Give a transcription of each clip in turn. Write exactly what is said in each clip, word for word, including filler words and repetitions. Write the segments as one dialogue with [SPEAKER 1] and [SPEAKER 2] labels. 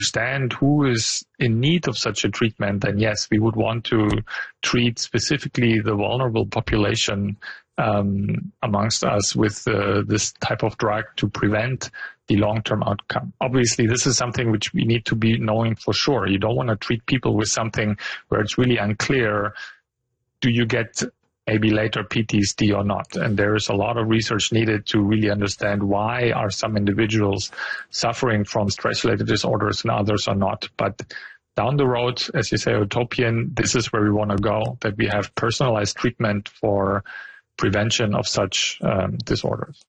[SPEAKER 1] understand who is in need of such a treatment, then yes, we would want to treat specifically the vulnerable population um, amongst us with uh, this type of drug to prevent the long-term outcome. Obviously, this is something which we need to be knowing for sure. You don't want to treat people with something where it's really unclear, do you get maybe later P T S D or not? And there is a lot of research needed to really understand why are some individuals suffering from stress-related disorders and others are not. But down the road, as you say, utopian, this is where we want to go, that we have personalized treatment for prevention of such um, disorders.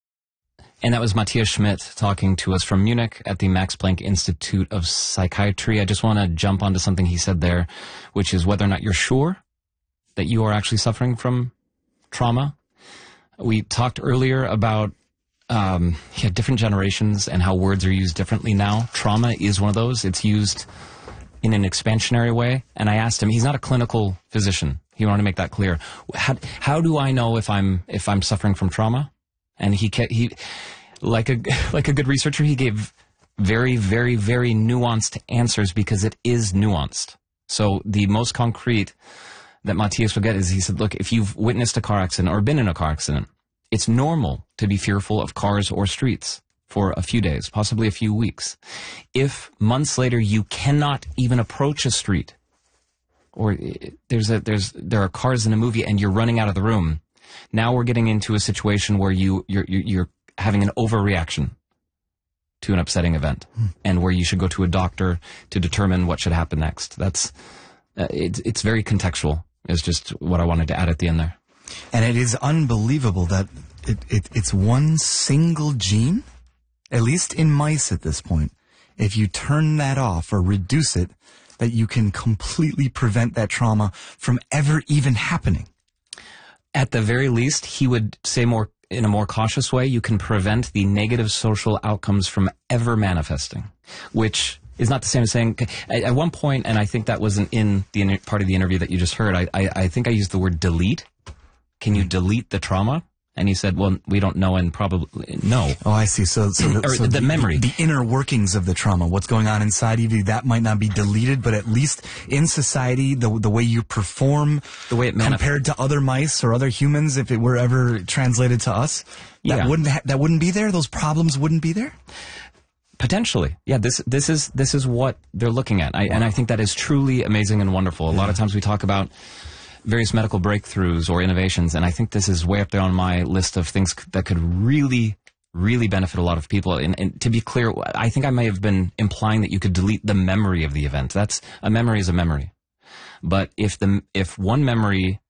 [SPEAKER 2] And that was Matthias Schmidt talking to us from Munich at the Max Planck Institute of Psychiatry. I just want to jump onto something he said there, which is whether or not you're sure that you are actually suffering from trauma. We talked earlier about um, yeah, different generations and how words are used differently now. Trauma is one of those. It's used in an expansionary way. And I asked him, he's not a clinical physician. He wanted to make that clear. How, how do I know if I'm if I'm suffering from trauma? And he he like a like a good researcher, he gave very, very, very nuanced answers because it is nuanced. So the most concrete that Matthias will get is, he said, look, if you've witnessed a car accident or been in a car accident, it's normal to be fearful of cars or streets for a few days, possibly a few weeks. If months later you cannot even approach a street, or there's a, there's, there are cars in a movie and you're running out of the room, now we're getting into a situation where you, you're, you're having an overreaction to an upsetting event, hmm. and where you should go to a doctor to determine what should happen next. That's, uh, it's, it's very contextual. Is just what I wanted to add at the end there.
[SPEAKER 3] And it is unbelievable that it, it, it's one single gene, at least in mice at this point. If you turn that off or reduce it, that you can completely prevent that trauma from ever even happening.
[SPEAKER 2] At the very least, he would say more in a more cautious way, you can prevent the negative social outcomes from ever manifesting, which is not the same as saying, at one point, and I think that wasn't in the part of the interview that you just heard, I, I, I think I used the word delete. Can you delete the trauma? And he said, well, we don't know, and probably no.
[SPEAKER 3] Oh, I see. So, so, the,
[SPEAKER 2] or
[SPEAKER 3] so
[SPEAKER 2] the, the memory.
[SPEAKER 3] The, the inner workings of the trauma, what's going on inside of you, that might not be deleted, but at least in society, the the way you perform,
[SPEAKER 2] the way it
[SPEAKER 3] compared to other mice or other humans, if it were ever translated to us, that
[SPEAKER 2] yeah.
[SPEAKER 3] wouldn't ha that wouldn't be there. Those problems wouldn't be there.
[SPEAKER 2] Potentially, yeah. This this is this is what they're looking at, I, wow. and I think that is truly amazing and wonderful. A yeah. lot of times we talk about various medical breakthroughs or innovations, and I think this is way up there on my list of things that could really, really benefit a lot of people. And, and to be clear, I think I may have been implying that you could delete the memory of the event. That's a memory is a memory, but if the if one memory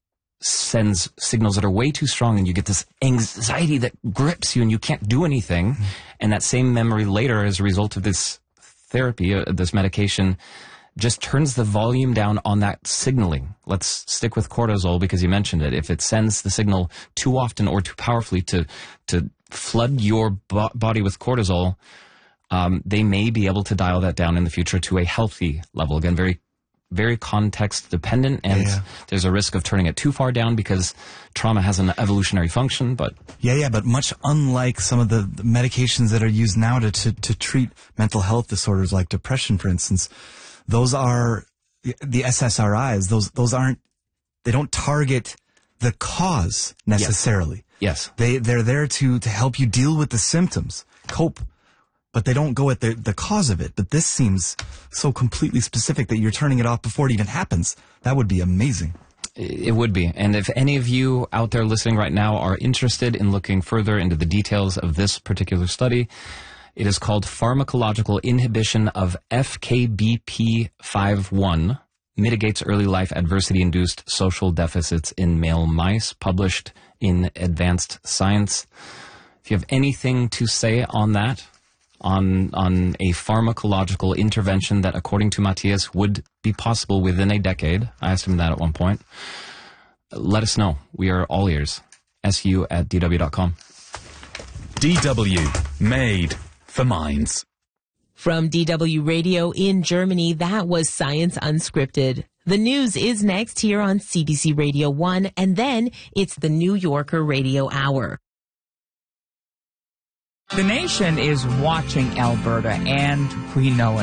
[SPEAKER 2] sends signals that are way too strong and you get this anxiety that grips you and you can't do anything, mm-hmm. and that same memory later as a result of this therapy, uh, this medication, just turns the volume down on that signaling. Let's stick with cortisol because you mentioned it. If it sends the signal too often or too powerfully to to flood your bo body with cortisol, um, they may be able to dial that down in the future to a healthy level. Again, very very context dependent, and yeah, yeah. there's a risk of turning it too far down because trauma has an evolutionary function. But
[SPEAKER 3] yeah, yeah, but much unlike some of the, the medications that are used now to, to to treat mental health disorders like depression, for instance, those are the S S R Is. Those those aren't. They don't target the cause necessarily.
[SPEAKER 2] Yes, yes.
[SPEAKER 3] they they're there to to help you deal with the symptoms, cope. But they don't go at the, the cause of it. But this seems so completely specific that you're turning it off before it even happens. That would be amazing.
[SPEAKER 2] It would be. And if any of you out there listening right now are interested in looking further into the details of this particular study, it is called Pharmacological Inhibition of F K B P fifty-one Mitigates Early Life Adversity-Induced Social Deficits in Male Mice, published in Advanced Science. If you have anything to say on that, on on a pharmacological intervention that, according to Matthias, would be possible within a decade. I asked him that at one point. Let us know. We are all ears. S U at D W dot com.
[SPEAKER 4] D W, made for minds.
[SPEAKER 5] From D W Radio in Germany, that was Science Unscripted. The news is next here on C B C Radio one, and then it's the New Yorker Radio Hour.
[SPEAKER 6] The nation is watching Alberta, and we know it.